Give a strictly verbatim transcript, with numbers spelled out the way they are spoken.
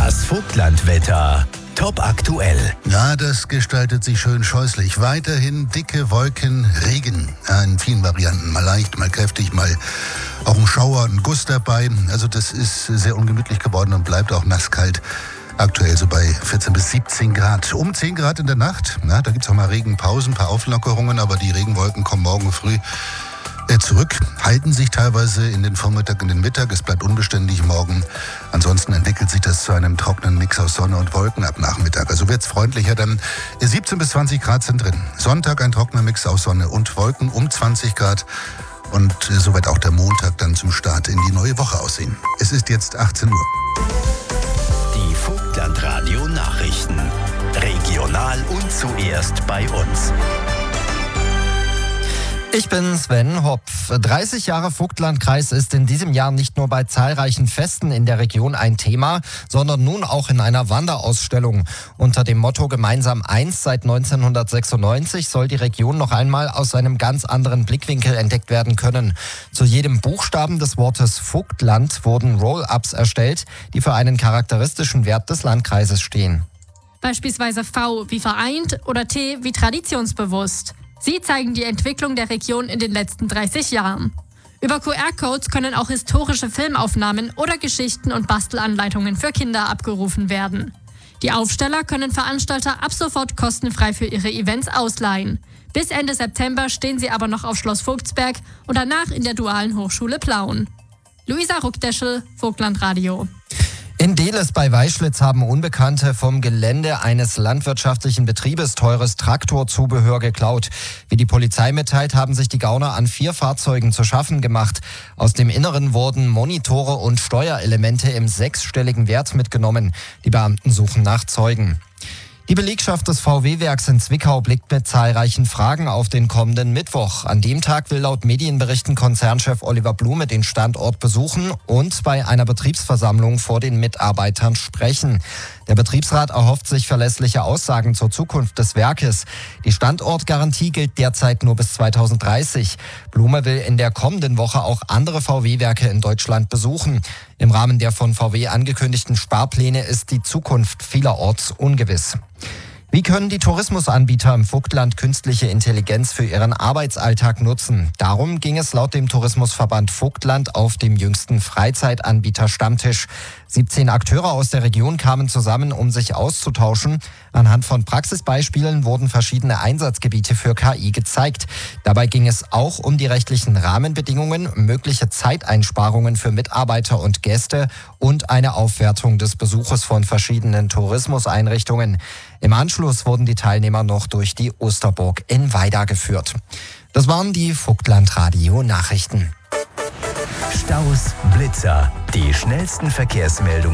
Das Vogtlandwetter. Top aktuell. Ja, das gestaltet sich schön scheußlich. Weiterhin dicke Wolken, Regen. Ja, in vielen Varianten. Mal leicht, mal kräftig, mal auch ein Schauer, ein Guss dabei. Also das ist sehr ungemütlich geworden und bleibt auch nasskalt. Aktuell so bei vierzehn bis siebzehn Grad. Um zehn Grad in der Nacht. Na, da gibt es auch mal Regenpausen, ein paar Auflockerungen, aber die Regenwolken kommen morgen früh äh, zurück, halten sich teilweise in den Vormittag und den Mittag. Es bleibt unbeständig morgen. Ansonsten entwickelt sich das zu einem trockenen Mix aus Sonne und Wolken ab Nachmittag. Also wird es freundlicher, dann siebzehn bis zwanzig Grad sind drin. Sonntag ein trockener Mix aus Sonne und Wolken um zwanzig Grad. Und äh, so wird auch der Montag dann zum Start in die neue Woche aussehen. Es ist jetzt achtzehn Uhr. Die Vogtlandradio Nachrichten. Regional und zuerst bei uns. Ich bin Sven Hopf. dreißig Jahre Vogtlandkreis ist in diesem Jahr nicht nur bei zahlreichen Festen in der Region ein Thema, sondern nun auch in einer Wanderausstellung. Unter dem Motto Gemeinsam eins seit neunzehnhundertsechsundneunzig soll die Region noch einmal aus einem ganz anderen Blickwinkel entdeckt werden können. Zu jedem Buchstaben des Wortes Vogtland wurden Roll-ups erstellt, die für einen charakteristischen Wert des Landkreises stehen. Beispielsweise V wie vereint oder T wie traditionsbewusst. Sie zeigen die Entwicklung der Region in den letzten dreißig Jahren. Über Q R-Codes können auch historische Filmaufnahmen oder Geschichten und Bastelanleitungen für Kinder abgerufen werden. Die Aufsteller können Veranstalter ab sofort kostenfrei für ihre Events ausleihen. Bis Ende September stehen sie aber noch auf Schloss Vogtsberg und danach in der Dualen Hochschule Plauen. Luisa Ruckdeschel, Vogtlandradio. In Dehles bei Weischlitz haben Unbekannte vom Gelände eines landwirtschaftlichen Betriebes teures Traktorzubehör geklaut. Wie die Polizei mitteilt, haben sich die Gauner an vier Fahrzeugen zu schaffen gemacht. Aus dem Inneren wurden Monitore und Steuerelemente im sechsstelligen Wert mitgenommen. Die Beamten suchen nach Zeugen. Die Belegschaft des V W-Werks in Zwickau blickt mit zahlreichen Fragen auf den kommenden Mittwoch. An dem Tag will laut Medienberichten Konzernchef Oliver Blume den Standort besuchen und bei einer Betriebsversammlung vor den Mitarbeitern sprechen. Der Betriebsrat erhofft sich verlässliche Aussagen zur Zukunft des Werkes. Die Standortgarantie gilt derzeit nur bis zweitausenddreißig. Blume will in der kommenden Woche auch andere V W-Werke in Deutschland besuchen. Im Rahmen der von V W angekündigten Sparpläne ist die Zukunft vielerorts ungewiss. Wie können die Tourismusanbieter im Vogtland künstliche Intelligenz für ihren Arbeitsalltag nutzen? Darum ging es laut dem Tourismusverband Vogtland auf dem jüngsten Freizeitanbieter-Stammtisch. siebzehn Akteure aus der Region kamen zusammen, um sich auszutauschen. Anhand von Praxisbeispielen wurden verschiedene Einsatzgebiete für K I gezeigt. Dabei ging es auch um die rechtlichen Rahmenbedingungen, mögliche Zeiteinsparungen für Mitarbeiter und Gäste und eine Aufwertung des Besuches von verschiedenen Tourismuseinrichtungen. Im Anschluss wurden die Teilnehmer noch durch die Osterburg in Weida geführt. Das waren die Vogtlandradio Nachrichten. Staus, Blitzer, die schnellsten Verkehrsmeldungen